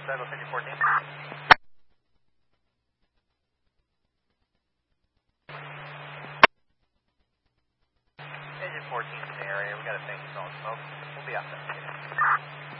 Douglas engine 14. Engine 14 in the area. We got a thing with all smoke. We'll be out there.